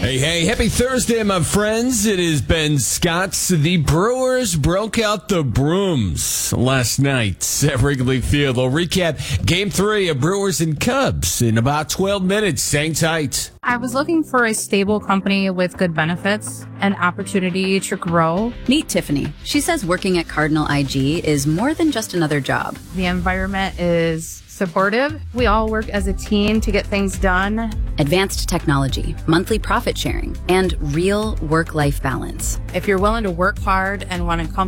Hey, happy Thursday, my friends. It is Ben Scott. The Brewers broke out the brooms last night at Wrigley Field. We'll recap Game 3 of Brewers and Cubs in about 12 minutes. Hang tight. I was looking for a stable company with good benefits and opportunity to grow. Meet Tiffany. She says working at Cardinal IG is more than just another job. The environment is supportive. We all work as a team to get things done. Advanced technology, monthly profit sharing, and real work-life balance. If you're willing to work hard and want to